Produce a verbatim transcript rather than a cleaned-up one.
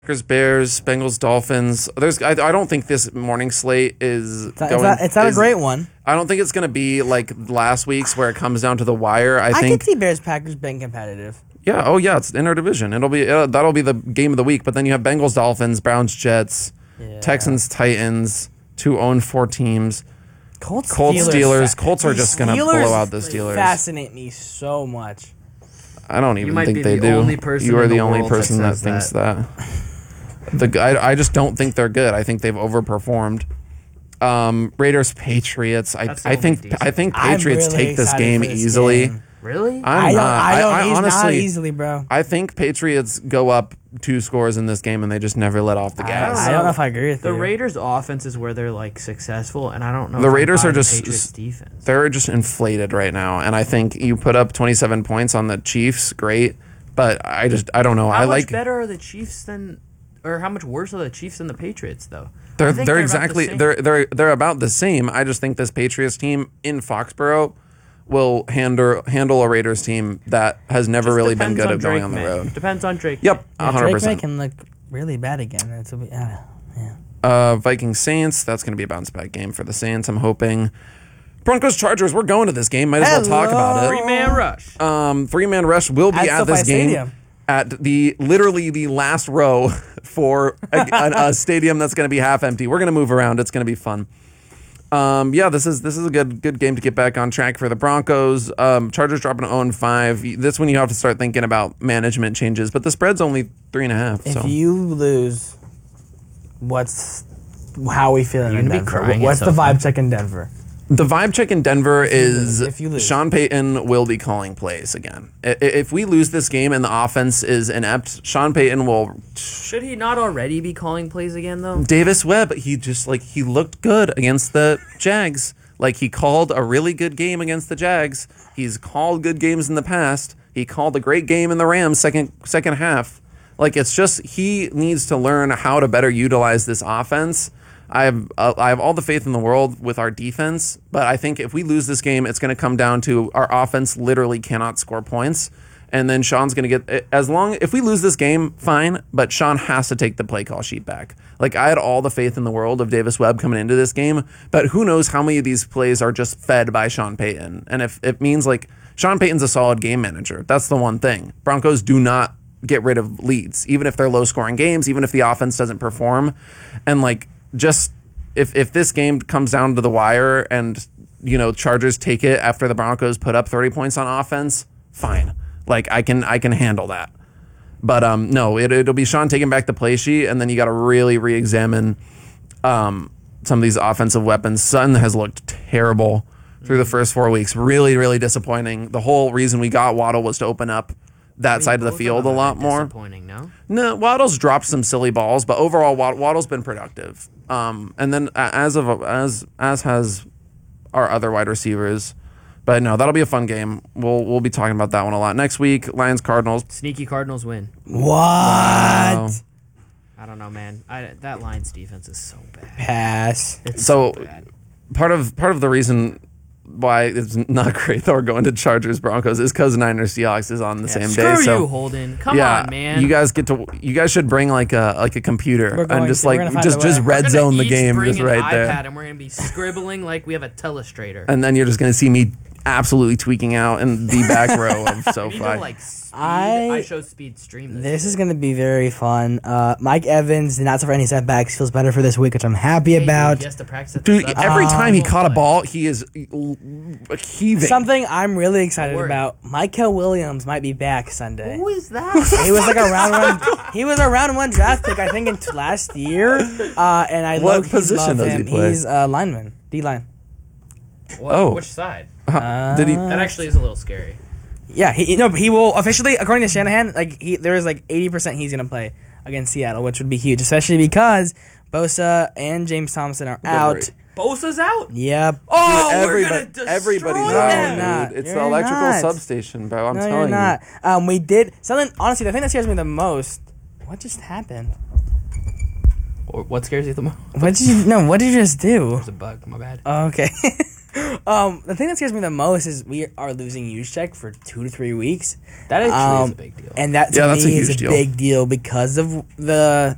Packers, Bears, Bengals, Dolphins. There's, I, I don't think this morning slate is It's not, going. it's not, it's not is, a great one. I don't think it's going to be like last week's where it comes down to the wire. I, I think. could see Bears Packers being competitive. Yeah. Oh yeah. It's interdivision. It'll be uh, that'll be the game of the week. But then you have Bengals, Dolphins, Browns, Jets, Yeah. Texans, Titans. Two own four teams. Colts, Colts, Steelers. Steelers. Colts are The just going to Steelers blow out the Steelers. Fascinate me so much. I don't even might think be they the do. only person you are in the the only world that person that, says thinks that. The I, I just don't think they're good. I think they've overperformed. Um, Raiders, Patriots. I That's the I only think decent I think I'm Patriots really take this excited game for this easily. game. Really? I'm I don't. not. I don't. I, he's honestly, not easily, bro. I think Patriots go up two scores in this game and they just never let off the I, gas. I don't know if I agree with The you. Raiders' offense is where they're like successful, and I don't know. The if I'm Raiders are buying just- Patriots defense. They're just inflated right now, and I think you put up twenty-seven points on the Chiefs, great. But I just I don't know. How I much like better are the Chiefs than, or how much worse are the Chiefs than the Patriots though? They're I think they're about the exactly same. they're they're they're about the same. I just think this Patriots team in Foxborough will handle handle a Raiders team that has never Just really been depends good on at going Drake on the May. road. Depends on Drake. Yep, Yeah, one hundred Drake May percent. can look really bad again. It's a, uh, yeah. Uh, Vikings Saints. That's going to be a bounce back game for the Saints. I'm hoping. Broncos Chargers. We're going to this game. Might as well talk about Three it. man rush. Um, three man rush will be At at, SoFi this game Stadium. at the literally the last row for a, a, a stadium that's going to be half empty. We're going to move around. It's going to be fun. Um, yeah, this is this is a good good game to get back on track for the Broncos. Um, Chargers dropping oh and five. This one you have to start thinking about management changes, but the spread's only three and a half. If So you lose, what's how we feeling You're in gonna be Denver? crying What's at the SoFi. vibe check in Denver? the vibe check in Denver is if you lose. Sean Payton will be calling plays again. I- If we lose this game and the offense is inept, Sean Payton will. Should he not already be calling plays again though? Davis Webb, he just like he looked good against the Jags. Like he called a really good game against the Jags. He's called good games in the past. He called a great game in the Rams second second half. Like it's just he needs to learn how to better utilize this offense. I have uh, I have all the faith in the world with our defense, but I think if we lose this game, it's going to come down to our offense literally cannot score points, and then Sean's going to get as long if we lose this game, fine, but Sean has to take the play call sheet back. Like I had all the faith in the world of Davis Webb coming into this game, but who knows how many of these plays are just fed by Sean Payton, and if it means like Sean Payton's a solid game manager, that's the one thing. Broncos do not get rid of leads, even if they're low scoring games, even if the offense doesn't perform, and like. Just if if this game comes down to the wire and you know Chargers take it after the Broncos put up thirty points on offense, fine. Like I can I can handle that. But um no, it it'll be Sean taking back the play sheet, and then you got to really re-examine um some of these offensive weapons. Sun has looked terrible through the first four weeks. Really really disappointing. The whole reason we got Waddle was to open up that I mean, side of the both field a them lot are more. Disappointing, no. No, Waddle's dropped some silly balls, but overall, Wad- Waddle's been productive. Um, and then uh, as of as as has our other wide receivers, but no, that'll be a fun game. We'll we'll be talking about that one a lot next week. Lions Cardinals. Sneaky Cardinals win. What? Wow. I don't know, man. I, that Lions defense is so bad. Pass. It's So so bad. part of part of the reason why it's not great that we're going to Chargers Broncos is because Niners Seahawks is on the Yeah, same screw day. you, So Holden. Come yeah, on, man. you guys get to you guys should bring like a like a computer We're going and just to. We're like gonna find just a just way. We're red gonna zone the each game bring just an right iPad there. and we're gonna be scribbling like we have a telestrator. And then you're just going to see me absolutely tweaking out in the back row of We need to, SoFi. like speed. I- I, show speed stream this. This is going to be very fun. Uh, Mike Evans did not suffer any setbacks. Feels better for this week, which I'm happy Hey, dude, about. he has to practice at the Dude, stuff. every Um, time he won't caught a play. ball, he is heaving. Something I'm really excited worry. about. Michael Williams might be back Sunday. Who is that? He was like a round one. He was a round one draft pick, I think, in t- last year. Uh, and I What love position love does he him. play? He's a lineman, D line. What, Oh. Which side? Uh, Did he? That actually is a little scary. Yeah, he no, he will officially, according to Shanahan, like he there is like eighty percent he's gonna play against Seattle, which would be huge, especially because Bosa and James Thompson are out. worry. Bosa's out. Yep. Oh, we're Everybody, gonna destroy everybody's them. out, you're dude. not. It's You're the electrical not. substation, bro. I'm no, telling you're you. not. Um, we did something. Honestly, the thing that scares me the most. What just happened? Or what scares you the most? What did you? No, what did you just do? It's a bug. My bad. Oh, okay. um, the thing that scares me the most is we are losing Juszczyk for two to three weeks. That actually Um, is a big deal. And that to Yeah, that's me a is a huge deal. big deal because of the